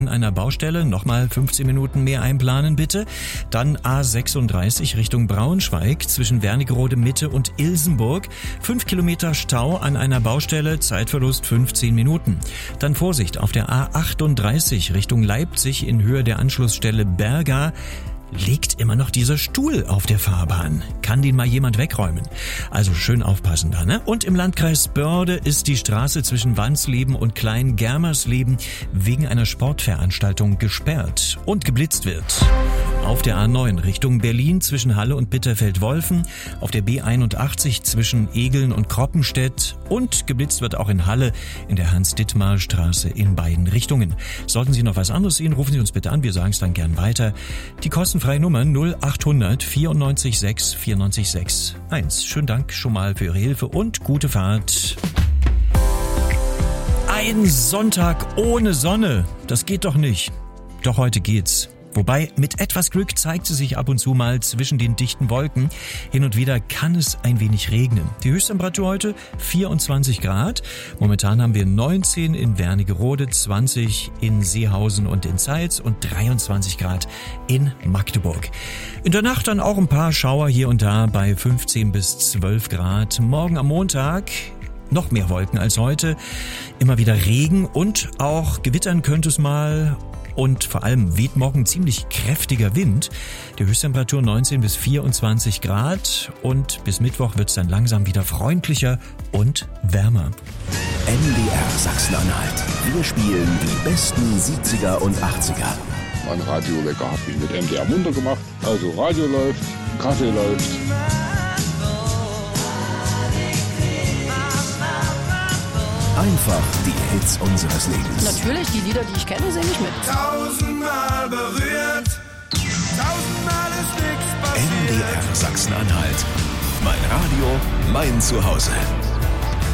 einer Baustelle, nochmal 15 Minuten mehr einplanen bitte. Dann A36 Richtung Braunschweig zwischen Wernigerode Mitte und Ilsenburg. 5 Kilometer Stau an einer Baustelle, Zeitverlust 15 Minuten. Dann Vorsicht auf der A38 Richtung Leipzig in Höhe der Anschlussstelle Berga. Liegt immer noch dieser Stuhl auf der Fahrbahn. Kann den mal jemand wegräumen? Also schön aufpassen da, ne? Und im Landkreis Börde ist die Straße zwischen Wansleben und Klein-Germersleben wegen einer Sportveranstaltung gesperrt und geblitzt wird. Auf der A9 Richtung Berlin zwischen Halle und Bitterfeld-Wolfen, auf der B81 zwischen Egeln und Kroppenstedt und geblitzt wird auch in Halle in der Hans-Dittmar-Straße in beiden Richtungen. Sollten Sie noch was anderes sehen, rufen Sie uns bitte an, wir sagen es dann gern weiter. Die kostenfreie Nummer 0800 94 6 94 6 1. Schönen Dank schon mal für Ihre Hilfe und gute Fahrt. Ein Sonntag ohne Sonne, das geht doch nicht. Doch heute geht's. Wobei, mit etwas Glück zeigt sie sich ab und zu mal zwischen den dichten Wolken. Hin und wieder kann es ein wenig regnen. Die Höchsttemperatur heute 24 Grad. Momentan haben wir 19 in Wernigerode, 20 in Seehausen und in Zeitz und 23 Grad in Magdeburg. In der Nacht dann auch ein paar Schauer hier und da bei 15 bis 12 Grad. Morgen am Montag noch mehr Wolken als heute. Immer wieder Regen und auch gewittern könnte es mal. Und vor allem weht morgen ziemlich kräftiger Wind. Die Höchsttemperatur 19 bis 24 Grad und bis Mittwoch wird es dann langsam wieder freundlicher und wärmer. NDR Sachsen-Anhalt. Wir spielen die besten 70er und 80er. Mein Radiowecker hat mich mit NDR munter gemacht. Also Radio läuft, Kaffee läuft. Einfach die Hits unseres Lebens. Natürlich, die Lieder, die ich kenne, singe ich mit. Tausendmal berührt, tausendmal ist nichts passiert. NDR Sachsen-Anhalt. Mein Radio, mein Zuhause.